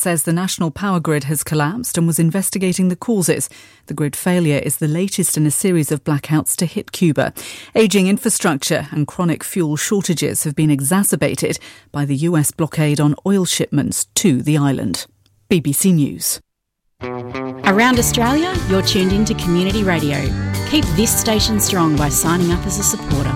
says the national power grid has collapsed and was investigating the causes. The grid failure is the latest in a series of blackouts to hit Cuba. Ageing infrastructure and chronic fuel shortages have been exacerbated by the US blockade on oil shipments to the island. BBC News. Around Australia, you're tuned in to Community Radio. Keep this station strong by signing up as a supporter.